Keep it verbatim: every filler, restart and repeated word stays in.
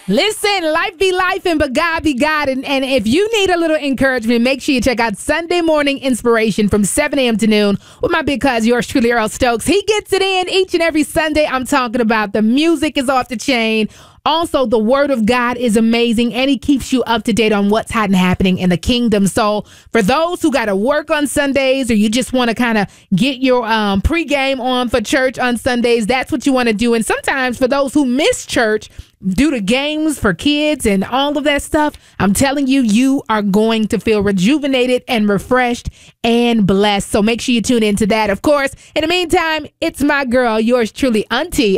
Listen, life be life and but God be God. And, and if you need a little encouragement, make sure you check out Sunday Morning Inspiration from seven a.m. to noon with my big cuz, yours truly, Earl Stokes. He gets it in each and every Sunday. I'm talking about the music is off the chain. Also, the word of God is amazing, and he keeps you up to date on what's hot and happening in the kingdom. So for those who got to work on Sundays, or you just want to kind of get your um, pregame on for church on Sundays, that's what you want to do. And sometimes for those who miss church due to games for kids and all of that stuff, I'm telling you, you are going to feel rejuvenated and refreshed and blessed. So make sure you tune into that. Of course, in the meantime, it's my girl, yours truly, Auntie